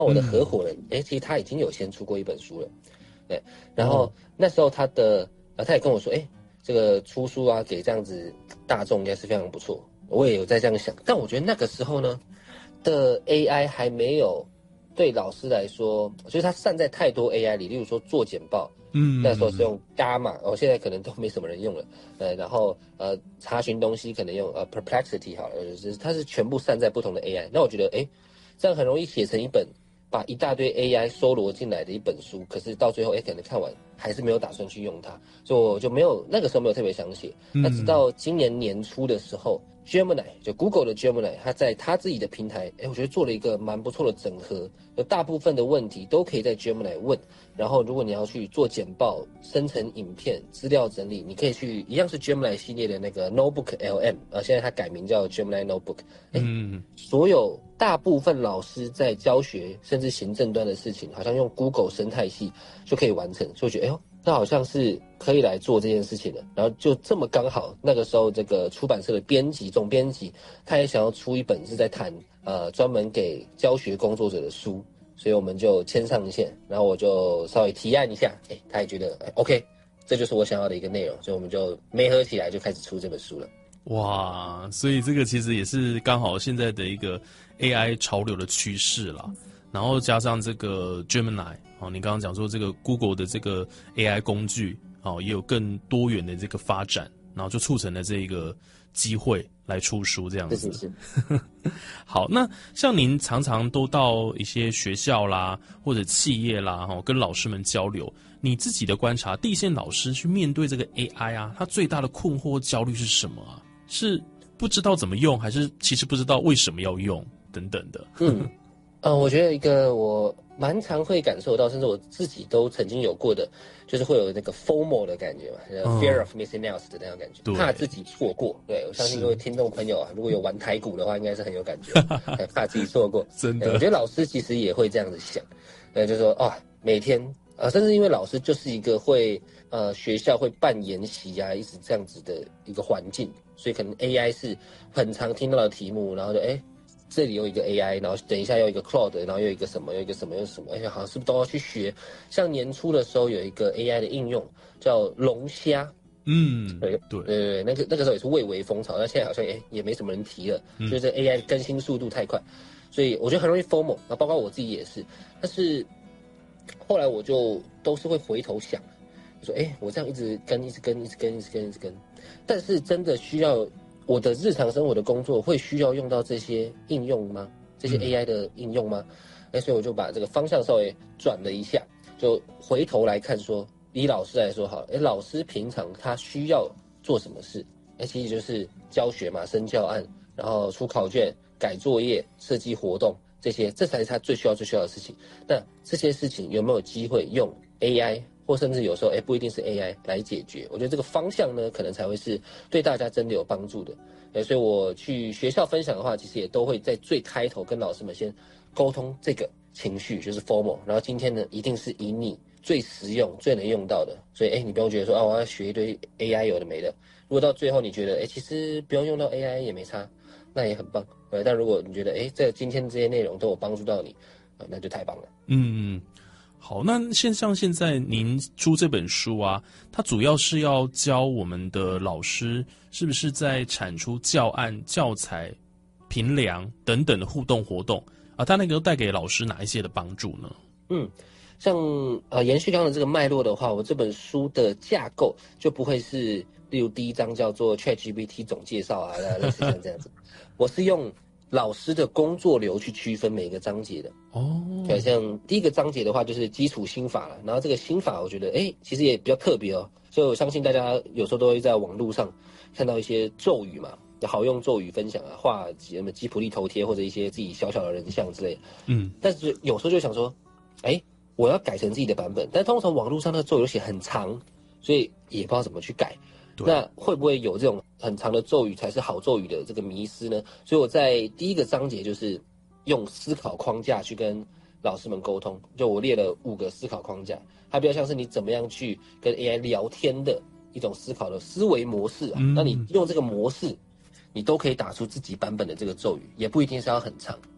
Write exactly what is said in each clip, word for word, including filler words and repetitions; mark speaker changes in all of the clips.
Speaker 1: 那我的合伙人，哎、嗯，其实他已经有先出过一本书了，对。然后、哦、那时候他的，呃，他也跟我说，哎，这个出书啊，给这样子大众应该是非常不错。我也有在这样想，但我觉得那个时候呢的 A I 还没有对老师来说，我觉得他散在太多 A I 里，例如说做简报。嗯，那时候是用 Gamma， 哦，现在可能都没什么人用了，呃，然后呃查询东西可能用呃 Perplexity 好了，就是它是全部散在不同的 A I。那我觉得，哎，这样很容易写成一本把一大堆 A I 收罗进来的一本书，可是到最后，哎，可能看完还是没有打算去用它，所以我就没有那个时候没有特别想写。那直到今年年初的时候 ，Gemini 就 Google 的 Gemini， 它在它自己的平台，哎，我觉得做了一个蛮不错的整合，有大部分的问题都可以在 Gemini 问。然后，如果你要去做简报、生成影片、资料整理，你可以去一样是 Gemini 系列的那个 Notebook L M， 呃，现在它改名叫 Gemini Notebook。嗯，所有大部分老师在教学甚至行政端的事情，好像用 Google 生态系就可以完成，所以我觉得，哎呦，那好像是可以来做这件事情的。然后就这么刚好，那个时候这个出版社的编辑、总编辑，他也想要出一本是在谈呃专门给教学工作者的书。所以我们就牵上线，然后我就稍微提案一下，哎，他也觉得哎 OK， 这就是我想要的一个内容，所以我们就媒合起来就开始出这本书了。
Speaker 2: 哇，所以这个其实也是刚好现在的一个 A I 潮流的趋势啦。然后加上这个 Gemini， 哦，你刚刚讲说这个 Google 的这个 A I 工具，哦，也有更多元的这个发展，然后就促成了这个机会来出书这样子。
Speaker 1: 是是是。
Speaker 2: 好，那像您常常都到一些学校啦，或者企业啦，哈，跟老师们交流，你自己的观察，第一线老师去面对这个 A I 啊，他最大的困惑焦虑是什么啊？是不知道怎么用，还是其实不知道为什么要用等等的？
Speaker 1: 嗯，呃，我觉得一个我蛮常会感受到，甚至我自己都曾经有过的，就是会有那个 FOMO 的感觉嘛、嗯、，fear of missing out 的那种感觉，怕自己错过。对，我相信各位听众朋友啊，如果有玩台股的话，应该是很有感觉，怕自己错过。
Speaker 2: 真的，
Speaker 1: 我觉得老师其实也会这样子想，呃，就是说啊，每天呃，甚至因为老师就是一个会呃学校会办研习啊，一直这样子的一个环境，所以可能 A I 是很常听到的题目，然后就哎。诶这里有一个 A I， 然后等一下又一个 Cloud， 然后又一个什么，又一个什么，又什么，而且好像是不是都要去学？像年初的时候有一个 A I 的应用叫龙虾，
Speaker 2: 嗯，
Speaker 1: 对对对，那个那个时候也是蔚为风潮，那现在好像哎也没什么人提了，嗯、就是 A I 更新速度太快，所以我觉得很容易 FOMO， 那包括我自己也是，但是后来我就都是会回头想，说哎我这样一直跟一直跟一直跟一直跟一直跟，但是真的需要。我的日常生活的工作会需要用到这些应用吗？这些 A I 的应用吗？哎、嗯，所以我就把这个方向稍微转了一下，就回头来看说，以老师来说好了，哎，老师平常他需要做什么事？哎，其实就是教学嘛，生教案，然后出考卷、改作业、设计活动这些，这才是他最需要最需要的事情。那这些事情有没有机会用 A I？或甚至有时候，哎，不一定是 A I 来解决。我觉得这个方向呢，可能才会是对大家真的有帮助的。哎，所以我去学校分享的话，其实也都会在最开头跟老师们先沟通这个情绪，就是 FOMO。然后今天呢，一定是以你最实用、最能用到的。所以，哎，你不用觉得说啊，我要学一堆 A I 有的没的。如果到最后你觉得，哎，其实不用用到 A I 也没差，那也很棒。呃，但如果你觉得，哎，这今天这些内容都有帮助到你，呃，那就太棒了。
Speaker 2: 嗯。好，那现像现在您出这本书啊，它主要是要教我们的老师，是不是在产出教案、教材、评量等等的互动活动啊？它那个带给老师哪一些的帮助呢？
Speaker 1: 嗯，像呃延续刚刚的这个脉络的话，我这本书的架构就不会是，例如第一章叫做 ChatGPT 总介绍啊，类似像这样子，我是用。老师的工作流去区分每个章节的哦，对，像第一个章节的话就是基础心法了，然后这个心法我觉得哎其实也比较特别哦，所以我相信大家有时候都会在网络上看到一些咒语嘛，好用咒语分享啊，画什么吉普力头贴或者一些自己小小的人像之类的，嗯，但是有时候就想说，哎，我要改成自己的版本，但通常网络上那个咒语写很长，所以也不知道怎么去改。那会不会有这种很长的咒语才是好咒语的这个迷思呢？所以我在第一个章节就是用思考框架去跟老师们沟通，就我列了五个思考框架，它比较像是你怎么样去跟 A I 聊天的一种思考的思维模式啊。嗯、那你用这个模式，你都可以打出自己版本的这个咒语，也不一定是要很长。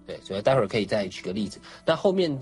Speaker 1: 对，所以待会儿可以再举个例子。那后面